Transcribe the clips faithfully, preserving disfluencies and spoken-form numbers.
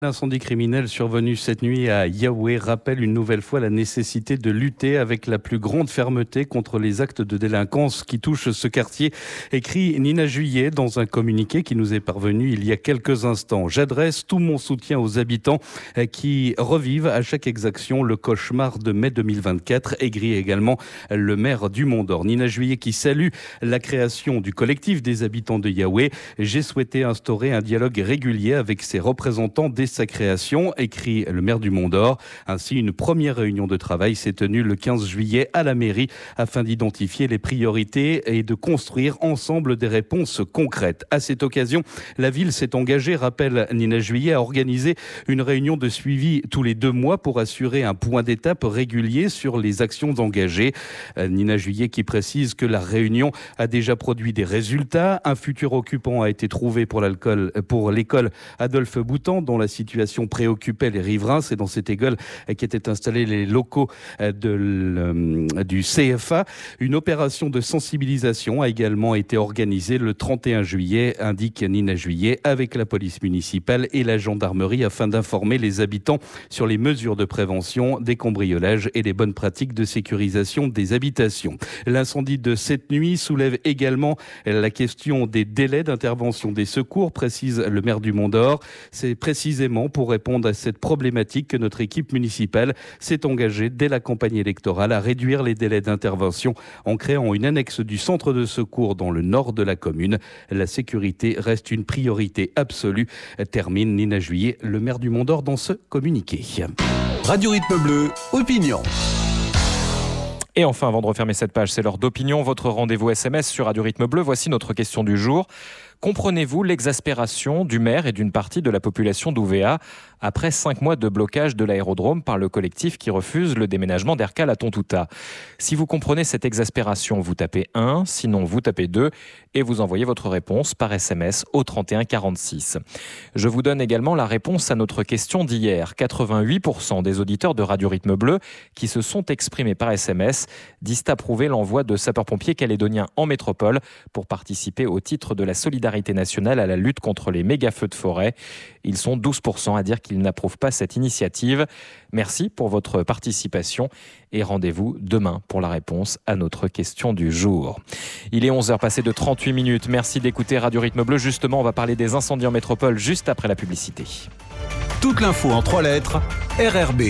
L'incendie criminel survenu cette nuit à Yaoué rappelle une nouvelle fois la nécessité de lutter avec la plus grande fermeté contre les actes de délinquance qui touchent ce quartier, écrit Nina Juillet dans un communiqué qui nous est parvenu il y a quelques instants. J'adresse tout mon soutien aux habitants qui revivent à chaque exaction le cauchemar de mai deux mille vingt-quatre, écrit également le maire du Mont-d'Or. Nina Juillet qui salue la création du collectif des habitants de Yaoué. J'ai souhaité instaurer un dialogue régulier avec ses représentants dès sa création, écrit le maire du Mont-d'Or. Ainsi, une première réunion de travail s'est tenue le quinze juillet à la mairie afin d'identifier les priorités et de construire ensemble des réponses concrètes. À cette occasion, la ville s'est engagée, rappelle Nina Juillet, à organiser une réunion de suivi tous les deux mois pour assurer un point d'étape régulier sur les actions engagées. Nina Juillet qui précise que la réunion a déjà produit des résultats. Un futur occupant a été trouvé pour l'alcool, pour l'école Adolphe Boutan, dont la situation préoccupait les riverains. C'est dans cette école qu'étaient installés les locaux de le, du C F A. Une opération de sensibilisation a également été organisée le trente et un juillet, indique Nina Juillet, avec la police municipale et la gendarmerie afin d'informer les habitants sur les mesures de prévention des cambriolages et les bonnes pratiques de sécurisation des habitations. L'incendie de cette nuit soulève également la question des délais d'intervention des secours, précise le maire du Mont-d'Or. C'est précisément pour répondre à cette problématique que notre équipe municipale s'est engagée dès la campagne électorale à réduire les délais d'intervention en créant une annexe du centre de secours dans le nord de la commune. La sécurité reste une priorité absolue, termine Nina Juillet, le maire du Mont-d'Or, dans ce communiqué. Radio Rythme Bleu, opinion. Et enfin, avant de refermer cette page, c'est l'heure d'opinion, votre rendez-vous S M S sur Radio Rythme Bleu. Voici notre question du jour. Comprenez-vous l'exaspération du maire et d'une partie de la population d'Ouvéa après cinq mois de blocage de l'aérodrome par le collectif qui refuse le déménagement d'Ercal à Tontouta? Si vous comprenez cette exaspération, vous tapez un, sinon vous tapez deux et vous envoyez votre réponse par S M S au trente et un quarante-six. Je vous donne également la réponse à notre question d'hier. quatre-vingt-huit pour cent des auditeurs de Radio Rythme Bleu qui se sont exprimés par S M S disent approuver l'envoi de sapeurs-pompiers calédoniens en métropole pour participer au titre de la solidarité nationale à la lutte contre les méga-feux de forêt. Ils sont douze pour cent à dire qu'ils n'approuvent pas cette initiative. Merci pour votre participation et rendez-vous demain pour la réponse à notre question du jour. Il est onze heures passées de trente-huit minutes. Merci d'écouter Radio Rythme Bleu. Justement, on va parler des incendies en métropole juste après la publicité. Toute l'info en trois lettres, R R B.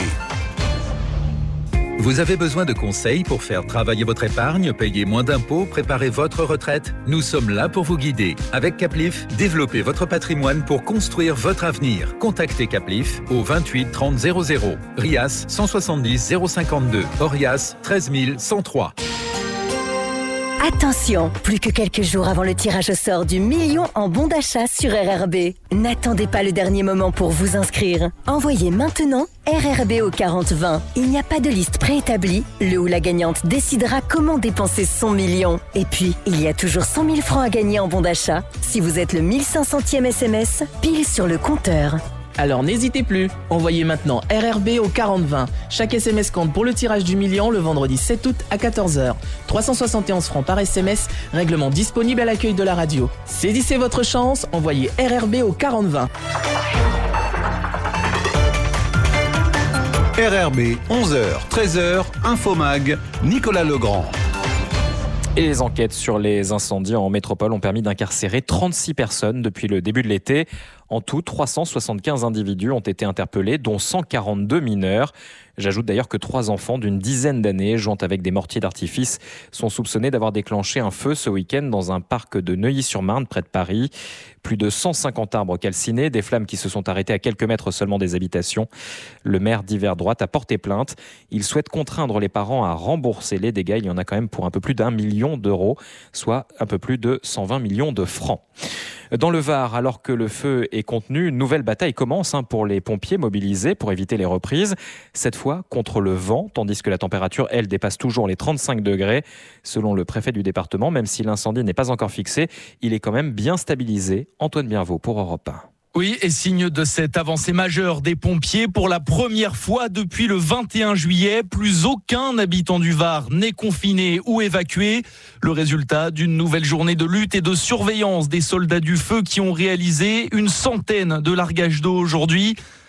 Vous avez besoin de conseils pour faire travailler votre épargne, payer moins d'impôts, préparer votre retraite? Nous sommes là pour vous guider. Avec Caplif, développez votre patrimoine pour construire votre avenir. Contactez Caplif au vingt-huit trente zéro zéro. Rias cent soixante-dix zéro cinquante-deux. Orias treize mille cent trois. Attention, plus que quelques jours avant le tirage au sort du million en bons d'achat sur R R B. N'attendez pas le dernier moment pour vous inscrire. Envoyez maintenant R R B au quarante vingt. Il n'y a pas de liste préétablie. Le ou la gagnante décidera comment dépenser son million. Et puis, il y a toujours cent mille francs à gagner en bons d'achat. Si vous êtes le mille cinq centième S M S, pile sur le compteur. Alors n'hésitez plus, envoyez maintenant R R B au quarante vingt. Chaque S M S compte pour le tirage du million le vendredi sept août à quatorze heures. trois cent soixante et onze francs par S M S, règlement disponible à l'accueil de la radio. Saisissez votre chance, envoyez R R B au quarante vingt. R R B, onze heures, treize heures, Infomag, Nicolas Legrand. Et les enquêtes sur les incendies en métropole ont permis d'incarcérer trente-six personnes depuis le début de l'été. En tout, trois cent soixante-quinze individus ont été interpellés, dont cent quarante-deux mineurs. J'ajoute d'ailleurs que trois enfants d'une dizaine d'années, jouant avec des mortiers d'artifice, sont soupçonnés d'avoir déclenché un feu ce week-end dans un parc de Neuilly-sur-Marne, près de Paris. Plus de cent cinquante arbres calcinés, des flammes qui se sont arrêtées à quelques mètres seulement des habitations. Le maire d'Hiver Droite a porté plainte. Il souhaite contraindre les parents à rembourser les dégâts. Il y en a quand même pour un peu plus d'un million d'euros, soit un peu plus de cent vingt millions de francs. Dans le Var, alors que le feu est contenu, une nouvelle bataille commence hein, pour les pompiers mobilisés pour éviter les reprises. Cette fois contre le vent, tandis que la température, elle, dépasse toujours les trente-cinq degrés. Selon le préfet du département, même si l'incendie n'est pas encore fixé, il est quand même bien stabilisé. Antoine Bienvaux pour Europe un. Oui, et signe de cette avancée majeure des pompiers, pour la première fois depuis le vingt et un juillet, plus aucun habitant du Var n'est confiné ou évacué. Le résultat d'une nouvelle journée de lutte et de surveillance des soldats du feu qui ont réalisé une centaine de largages d'eau aujourd'hui.